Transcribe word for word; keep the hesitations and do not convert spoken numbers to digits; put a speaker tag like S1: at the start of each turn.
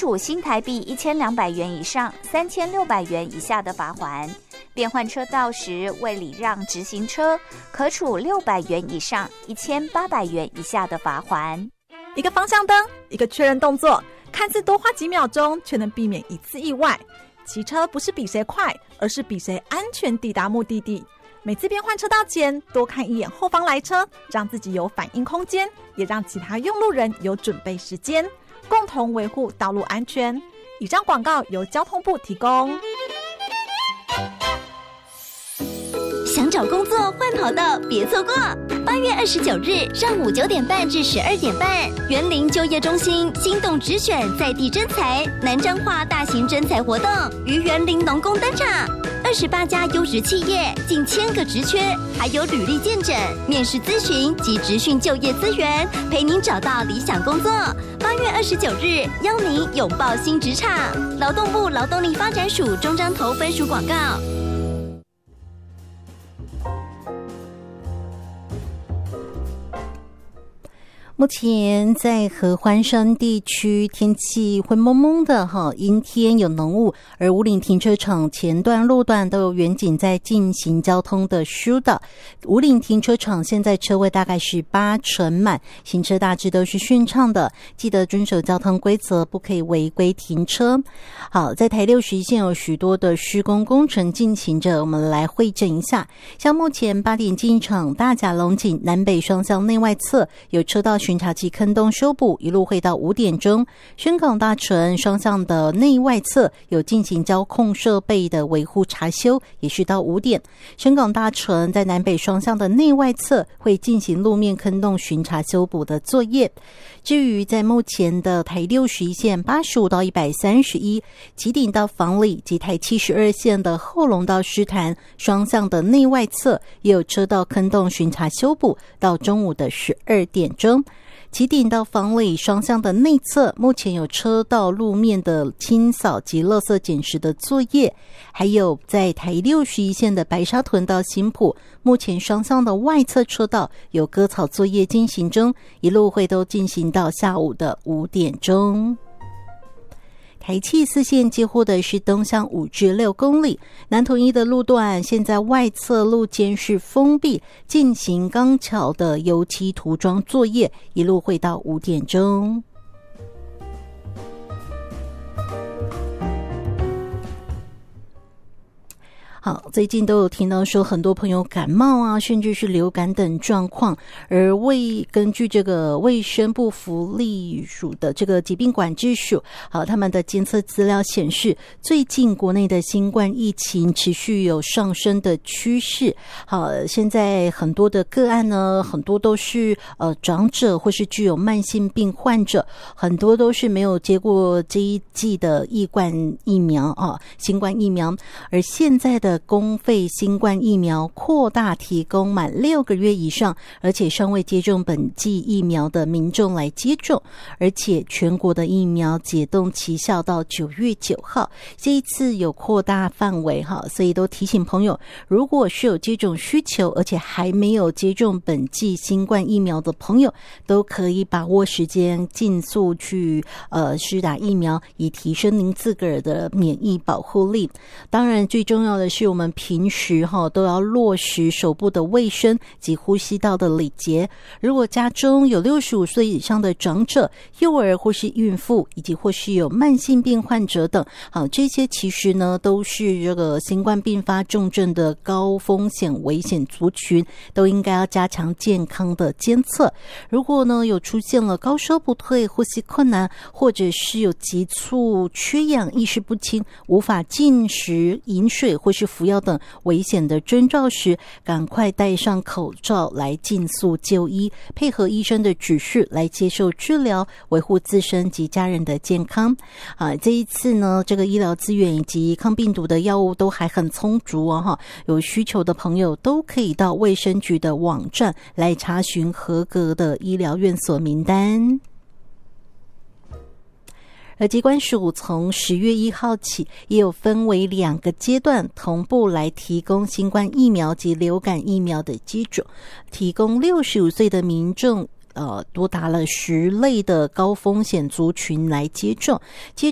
S1: 处新台币一千两百元以上三千六百元以下的罚锾。变换车道时未礼让直行车，可处六百元以上一千八百元以下的罚锾。
S2: 一个方向灯，一个确认动作，看似多花几秒钟，却能避免一次意外。骑车不是比谁快，而是比谁安全抵达目的地。每次变换车道前，多看一眼后方来车，让自己有反应空间，也让其他用路人有准备时间，共同维护道路安全。以上广告由交通部提供。
S3: 想找工作换跑道别错过，八月二十九日上午九点半至十二点半，园林就业中心心动直选在地征才南彰化大型征才活动于园林农工登场，二十八家优质企业，近千个职缺，还有履历见诊、面试咨询及职训就业资源，陪您找到理想工作。八月二十九日，邀您拥抱新职场。劳动部劳动力发展署中彰投分署广告。
S4: 目前在合欢山地区天气灰蒙蒙的哈，阴天有浓雾，而武岭停车场前段路段都有员警在进行交通的疏导。武岭停车场现在车位大概是八成满，行车大致都是顺畅的，记得遵守交通规则，不可以违规停车。好，在台六十一线有许多的施工工程进行着，我们来会诊一下。像目前八点进场大甲龙井南北双向内外侧有车道巡查及坑洞修补，一路会到五点钟。宣港大纯双向的内外侧有进行交控设备的维护查修，也是到五点。宣港大纯在南北双向的内外侧会进行路面坑洞巡查修补的作业。至于在目前的台六十一线八十五到一百三十一旗顶到房里及台七十二线的后龙到狮潭双向的内外侧也有车道坑洞巡查修补，到中午的十二点钟。旗顶到房里双向的内侧目前有车道路面的清扫及垃圾捡拾的作业，还有在台六十一线的白沙屯到新埔目前双向的外侧车道有割草作业进行中，一路会都进行到下午的五点钟。台七四线接获的是东向五至六公里，南统一的路段现在外侧路肩是封闭，进行钢桥的油漆涂装作业，一路会到五点钟。好，最近都有听到说很多朋友感冒啊，甚至是流感等状况，而卫根据这个卫生部福利署的这个疾病管制署，好，他们的监测资料显示，最近国内的新冠疫情持续有上升的趋势。好，现在很多的个案呢，很多都是呃长者或是具有慢性病患者，很多都是没有接过这一剂的疫冠疫苗啊，新冠疫苗，而现在的公费新冠疫苗扩大提供满六个月以上而且尚未接种本剂疫苗的民众来接种，而且全国的疫苗解冻期效到九月九号，这一次有扩大范围哈，所以都提醒朋友，如果是有接种需求而且还没有接种本剂新冠疫苗的朋友，都可以把握时间尽速去呃施打疫苗，以提升您自个儿的免疫保护力。当然最重要的是我们平时哈都要落实手部的卫生及呼吸道的礼节。如果家中有六十五岁以上的长者、幼儿或是孕妇，以及或是有慢性病患者等，好，这些其实呢都是这个新冠并发重症的高风险危险族群，都应该要加强健康的监测。如果呢有出现了高烧不退、呼吸困难，或者是有急促缺氧、意识不清、无法进食、饮水或是服药等危险的征兆时，赶快戴上口罩来尽速就医，配合医生的指示来接受治疗，维护自身及家人的健康。啊，这一次呢，这个医疗资源以及抗病毒的药物都还很充足哦，哈，有需求的朋友都可以到卫生局的网站来查询合格的医疗院所名单。而疾管署从十月一号起，也有分为两个阶段同步来提供新冠疫苗及流感疫苗的接种，提供六十五岁的民众呃，多达了十类的高风险族群来接种。接